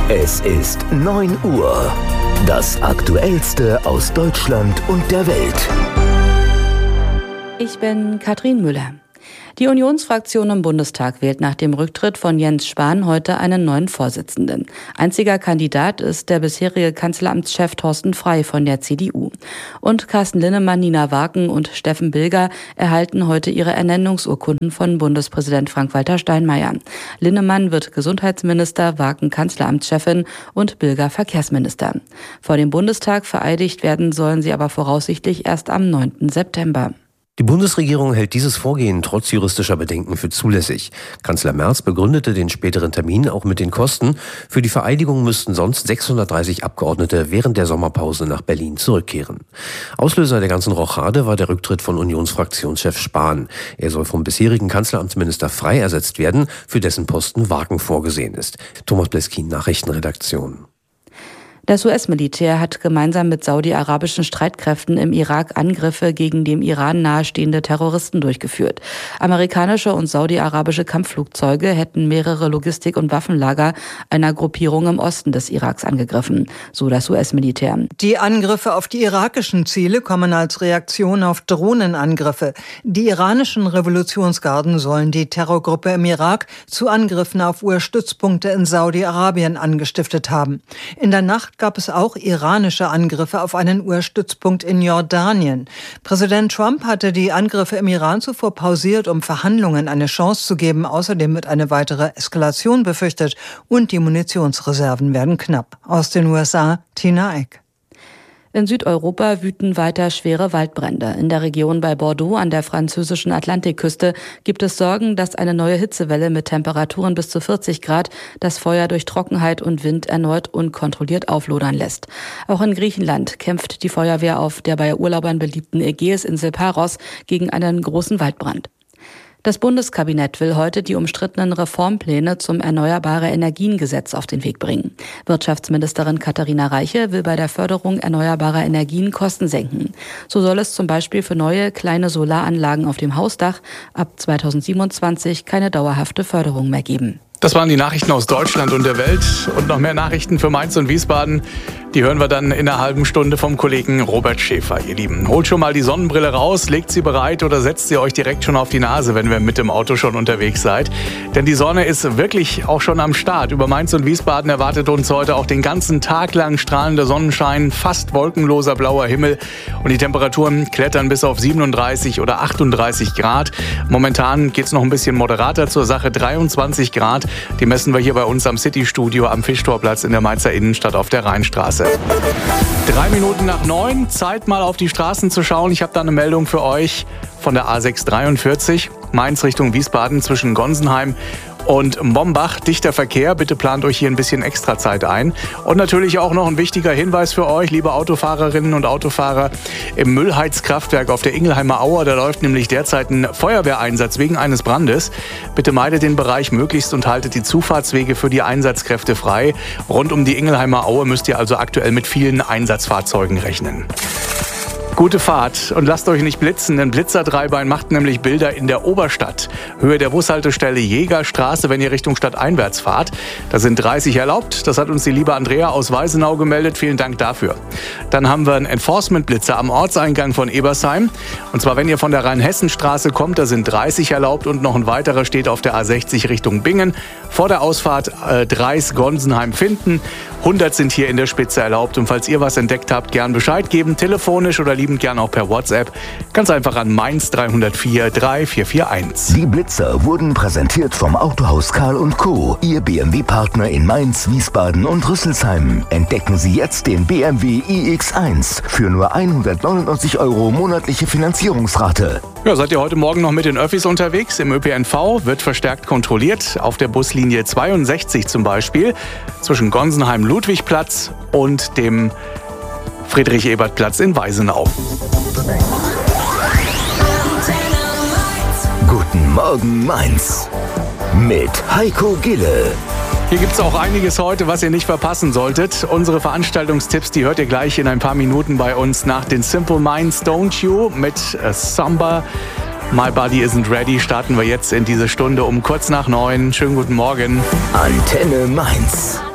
Es ist 9 Uhr. Das Aktuellste aus Deutschland und der Welt. Ich bin Katrin Müller. Die Unionsfraktion im Bundestag wählt nach dem Rücktritt von Jens Spahn heute einen neuen Vorsitzenden. Einziger Kandidat ist der bisherige Kanzleramtschef Thorsten Frey von der CDU. Und Carsten Linnemann, Nina Waken und Steffen Bilger erhalten heute ihre Ernennungsurkunden von Bundespräsident Frank-Walter Steinmeier. Linnemann wird Gesundheitsminister, Waken Kanzleramtschefin und Bilger Verkehrsminister. Vor dem Bundestag vereidigt werden sollen sie aber voraussichtlich erst am 9. September. Die Bundesregierung hält dieses Vorgehen trotz juristischer Bedenken für zulässig. Kanzler Merz begründete den späteren Termin auch mit den Kosten. Für die Vereidigung müssten sonst 630 Abgeordnete während der Sommerpause nach Berlin zurückkehren. Auslöser der ganzen Rochade war der Rücktritt von Unionsfraktionschef Spahn. Er soll vom bisherigen Kanzleramtsminister Frey ersetzt werden, für dessen Posten Waken vorgesehen ist. Thomas Bleskin, Nachrichtenredaktion. Das US-Militär hat gemeinsam mit saudi-arabischen Streitkräften im Irak Angriffe gegen dem Iran nahestehende Terroristen durchgeführt. Amerikanische und saudi-arabische Kampfflugzeuge hätten mehrere Logistik- und Waffenlager einer Gruppierung im Osten des Iraks angegriffen, so das US-Militär. Die Angriffe auf die irakischen Ziele kommen als Reaktion auf Drohnenangriffe. Die iranischen Revolutionsgarden sollen die Terrorgruppe im Irak zu Angriffen auf US-Stützpunkte in Saudi-Arabien angestiftet haben. In der Nacht gab es auch iranische Angriffe auf einen US-Stützpunkt in Jordanien. Präsident Trump hatte die Angriffe im Iran zuvor pausiert, um Verhandlungen eine Chance zu geben. Außerdem wird eine weitere Eskalation befürchtet und die Munitionsreserven werden knapp. Aus den USA, Tina Eck. In Südeuropa wüten weiter schwere Waldbrände. In der Region bei Bordeaux an der französischen Atlantikküste gibt es Sorgen, dass eine neue Hitzewelle mit Temperaturen bis zu 40 Grad das Feuer durch Trockenheit und Wind erneut unkontrolliert auflodern lässt. Auch in Griechenland kämpft die Feuerwehr auf der bei Urlaubern beliebten Ägäisinsel Paros gegen einen großen Waldbrand. Das Bundeskabinett will heute die umstrittenen Reformpläne zum Erneuerbare-Energien-Gesetz auf den Weg bringen. Wirtschaftsministerin Katharina Reiche will bei der Förderung erneuerbarer Energien Kosten senken. So soll es zum Beispiel für neue kleine Solaranlagen auf dem Hausdach ab 2027 keine dauerhafte Förderung mehr geben. Das waren die Nachrichten aus Deutschland und der Welt. Und noch mehr Nachrichten für Mainz und Wiesbaden, die hören wir dann in einer halben Stunde vom Kollegen Robert Schäfer, ihr Lieben. Holt schon mal die Sonnenbrille raus, legt sie bereit oder setzt sie euch direkt schon auf die Nase, wenn ihr mit dem Auto schon unterwegs seid. Denn die Sonne ist wirklich auch schon am Start. Über Mainz und Wiesbaden erwartet uns heute auch den ganzen Tag lang strahlender Sonnenschein, fast wolkenloser blauer Himmel. Und die Temperaturen klettern bis auf 37 oder 38 Grad. Momentan geht es noch ein bisschen moderater zur Sache, 23 Grad. Die messen wir hier bei uns am City-Studio am Fischtorplatz in der Mainzer Innenstadt auf der Rheinstraße. 3 Minuten nach 9, Zeit mal auf die Straßen zu schauen. Ich habe da eine Meldung für euch von der A643, Mainz Richtung Wiesbaden zwischen Gonsenheim und Mombach. Dichter Verkehr, bitte plant euch hier ein bisschen extra Zeit ein. Und natürlich auch noch ein wichtiger Hinweis für euch, liebe Autofahrerinnen und Autofahrer. Im Müllheizkraftwerk auf der Ingelheimer Auer, da läuft nämlich derzeit ein Feuerwehreinsatz wegen eines Brandes. Bitte meidet den Bereich möglichst und haltet die Zufahrtswege für die Einsatzkräfte frei. Rund um die Ingelheimer Aue müsst ihr also aktuell mit vielen Einsatzfahrzeugen rechnen. Gute Fahrt und lasst euch nicht blitzen, denn Blitzerdreibein macht nämlich Bilder in der Oberstadt. Höhe der Bushaltestelle Jägerstraße, wenn ihr Richtung Stadt einwärts fahrt. Da sind 30 erlaubt, das hat uns die liebe Andrea aus Weisenau gemeldet, vielen Dank dafür. Dann haben wir einen Enforcement-Blitzer am Ortseingang von Ebersheim. Und zwar, wenn ihr von der Rheinhessenstraße kommt, da sind 30 erlaubt und noch ein weiterer steht auf der A60 Richtung Bingen. Vor der Ausfahrt Dreis-Gonsenheim-Finden. 100 sind hier in der Spitze erlaubt. Und falls ihr was entdeckt habt, gern Bescheid geben, telefonisch oder liebend gern auch per WhatsApp. Ganz einfach an Mainz 304 3441. Die Blitzer wurden präsentiert vom Autohaus Karl & Co., Ihr BMW-Partner in Mainz, Wiesbaden und Rüsselsheim. Entdecken Sie jetzt den BMW iX1 für nur 199 € monatliche Finanzierungsrate. Ja, seid ihr heute Morgen noch mit den Öffis unterwegs? Im ÖPNV wird verstärkt kontrolliert. Auf der Buslinie 62 zum Beispiel. Zwischen Gonsenheim-Ludwigplatz und dem Friedrich-Ebert-Platz in Weisenau. Guten Morgen Mainz mit Heiko Gille. Hier gibt es auch einiges heute, was ihr nicht verpassen solltet. Unsere Veranstaltungstipps, die hört ihr gleich in ein paar Minuten bei uns nach den Simple Minds Don't You mit Samba. My Body Isn't Ready starten wir jetzt in diese Stunde um kurz nach 9. Schönen guten Morgen. Antenne Mainz.